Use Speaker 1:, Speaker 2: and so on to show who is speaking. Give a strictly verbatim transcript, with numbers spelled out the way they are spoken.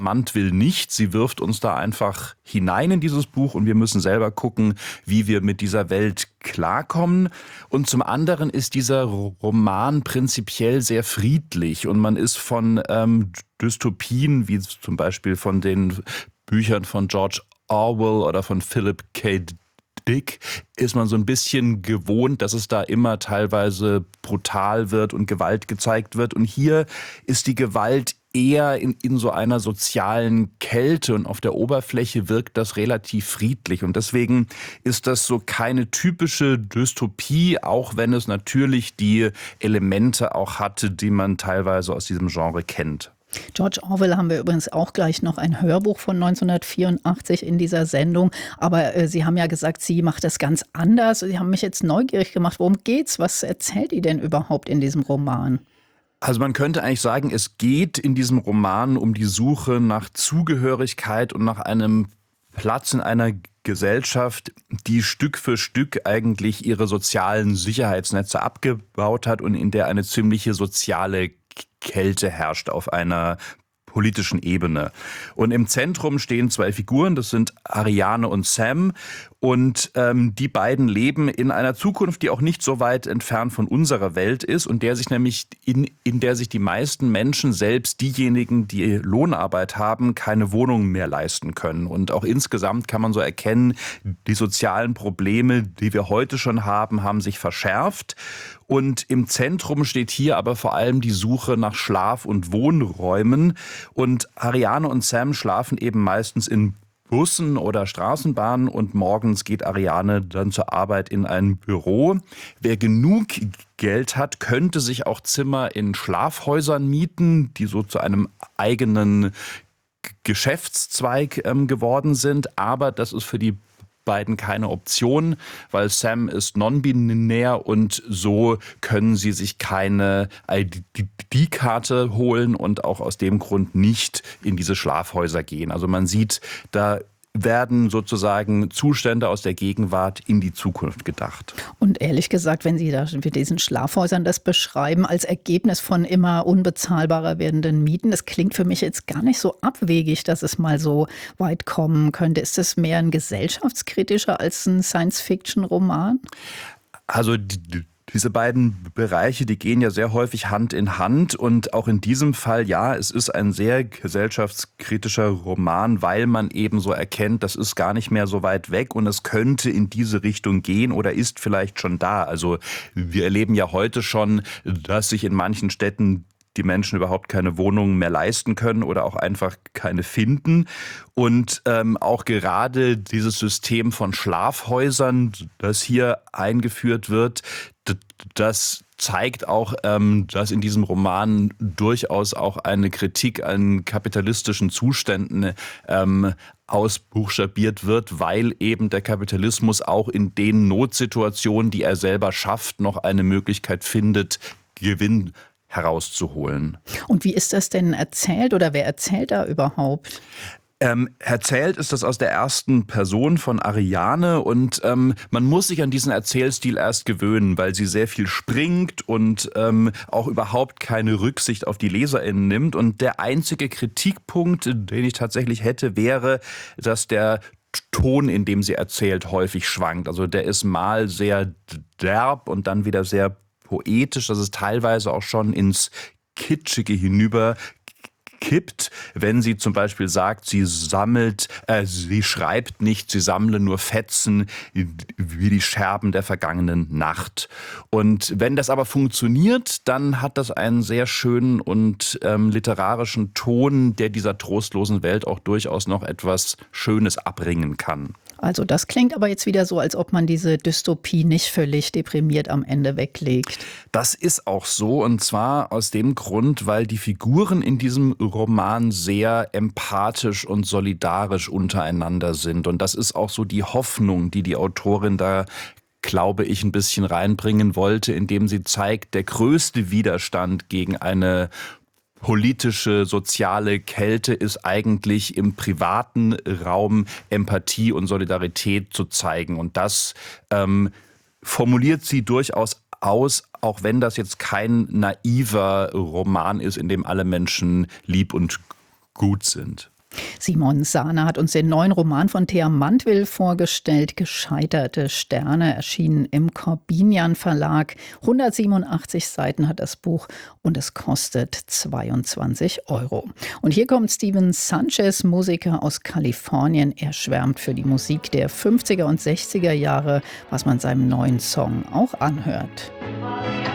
Speaker 1: charmant will nicht. Sie wirft uns da einfach hinein in dieses Buch und wir müssen selber gucken, wie wir mit dieser Welt klarkommen. Und zum anderen ist dieser Roman prinzipiell sehr friedlich und man ist von ähm, Dystopien, wie zum Beispiel von den Büchern von George Orwell oder von Philip K. Dick, ist man so ein bisschen gewohnt, dass es da immer teilweise brutal wird und Gewalt gezeigt wird. Und hier ist die Gewalt eher in, in so einer sozialen Kälte und auf der Oberfläche wirkt das relativ friedlich. Und deswegen ist das so keine typische Dystopie, auch wenn es natürlich die Elemente auch hatte, die man teilweise aus diesem Genre kennt.
Speaker 2: George Orwell haben wir übrigens auch gleich noch ein Hörbuch von neunzehnhundertvierundachtzig in dieser Sendung. Aber äh, Sie haben ja gesagt, sie macht das ganz anders. Sie haben mich jetzt neugierig gemacht. Worum geht's? Was erzählt die denn überhaupt in diesem Roman?
Speaker 1: Also man könnte eigentlich sagen, es geht in diesem Roman um die Suche nach Zugehörigkeit und nach einem Platz in einer Gesellschaft, die Stück für Stück eigentlich ihre sozialen Sicherheitsnetze abgebaut hat und in der eine ziemliche soziale Kälte herrscht auf einer politischen Ebene. Und im Zentrum stehen zwei Figuren, das sind Ariane und Sam. Und ähm, die beiden leben in einer Zukunft, die auch nicht so weit entfernt von unserer Welt ist und der sich nämlich in, in der sich die meisten Menschen, selbst diejenigen, die Lohnarbeit haben, keine Wohnung mehr leisten können. Und auch insgesamt kann man so erkennen, die sozialen Probleme, die wir heute schon haben, haben sich verschärft. Und im Zentrum steht hier aber vor allem die Suche nach Schlaf- und Wohnräumen. Und Ariane und Sam schlafen eben meistens in Bussen oder Straßenbahnen und morgens geht Ariane dann zur Arbeit in ein Büro. Wer genug Geld hat, könnte sich auch Zimmer in Schlafhäusern mieten, die so zu einem eigenen Geschäftszweig ähm, geworden sind. Aber das ist für die beiden keine Option, weil Sam ist non-binär und so können sie sich keine I D-Karte holen und auch aus dem Grund nicht in diese Schlafhäuser gehen. Also man sieht, da werden sozusagen Zustände aus der Gegenwart in die Zukunft gedacht.
Speaker 2: Und ehrlich gesagt, wenn Sie da mit diesen Schlafhäusern das beschreiben, als Ergebnis von immer unbezahlbarer werdenden Mieten, das klingt für mich jetzt gar nicht so abwegig, dass es mal so weit kommen könnte. Ist das mehr ein gesellschaftskritischer als ein Science-Fiction-Roman?
Speaker 1: Also die Diese beiden Bereiche, die gehen ja sehr häufig Hand in Hand und auch in diesem Fall, ja, es ist ein sehr gesellschaftskritischer Roman, weil man eben so erkennt, das ist gar nicht mehr so weit weg und es könnte in diese Richtung gehen oder ist vielleicht schon da. Also wir erleben ja heute schon, dass sich in manchen Städten die Menschen überhaupt keine Wohnungen mehr leisten können oder auch einfach keine finden. Und ähm, auch gerade dieses System von Schlafhäusern, das hier eingeführt wird, das zeigt auch, ähm, dass in diesem Roman durchaus auch eine Kritik an kapitalistischen Zuständen ähm, ausbuchstabiert wird, weil eben der Kapitalismus auch in den Notsituationen, die er selber schafft, noch eine Möglichkeit findet, Gewinn herauszuholen.
Speaker 2: Und wie ist das denn erzählt oder wer erzählt da überhaupt?
Speaker 1: Ähm, erzählt ist das aus der ersten Person von Ariane und ähm, man muss sich an diesen Erzählstil erst gewöhnen, weil sie sehr viel springt und ähm, auch überhaupt keine Rücksicht auf die LeserInnen nimmt. Und der einzige Kritikpunkt, den ich tatsächlich hätte, wäre, dass der Ton, in dem sie erzählt, häufig schwankt. Also der ist mal sehr derb und dann wieder sehr poetisch, dass es teilweise auch schon ins Kitschige hinüber kippt, wenn sie zum Beispiel sagt, sie sammelt, äh, sie schreibt nicht, sie sammle nur Fetzen wie die Scherben der vergangenen Nacht. Und wenn das aber funktioniert, dann hat das einen sehr schönen und ähm, literarischen Ton, der dieser trostlosen Welt auch durchaus noch etwas Schönes abbringen kann.
Speaker 2: Also das klingt aber jetzt wieder so, als ob man diese Dystopie nicht völlig deprimiert am Ende weglegt.
Speaker 1: Das ist auch so und zwar aus dem Grund, weil die Figuren in diesem Roman sehr empathisch und solidarisch untereinander sind. Und das ist auch so die Hoffnung, die die Autorin da, glaube ich, ein bisschen reinbringen wollte, indem sie zeigt, der größte Widerstand gegen eine politische, soziale Kälte ist eigentlich im privaten Raum Empathie und Solidarität zu zeigen. Und das ähm, formuliert sie durchaus aus, auch wenn das jetzt kein naiver Roman ist, in dem alle Menschen lieb und gut sind.
Speaker 2: Simon Sahner hat uns den neuen Roman von Thea Mandl vorgestellt. Gescheiterte Sterne, erschienen im Corbinian Verlag. hundertsiebenundachtzig Seiten hat das Buch und es kostet zweiundzwanzig Euro. Und hier kommt Steven Sanchez, Musiker aus Kalifornien. Er schwärmt für die Musik der fünfziger und sechziger Jahre, was man seinem neuen Song auch anhört.